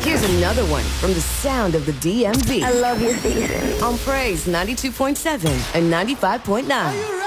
Here's another one from the sound of the DMV. I love your station. On Praise 92.7 and 95.9.